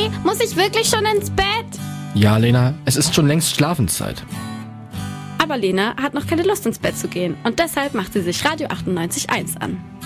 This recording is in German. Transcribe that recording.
muss ich wirklich schon ins Bett? Ja, Lena, es ist schon längst Schlafenszeit. Aber Lena hat noch keine Lust ins Bett zu gehen und deshalb macht sie sich Radio 98.1 an.